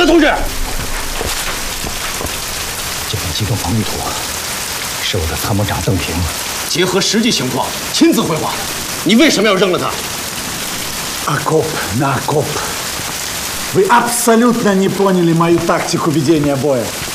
德同志， 这份机动防御图是我的参谋长邓平结合实际情况亲自绘画的，你为什么要扔了它？ Окоп на окоп. Вы абсолютно не поняли мою тактику ведения боя.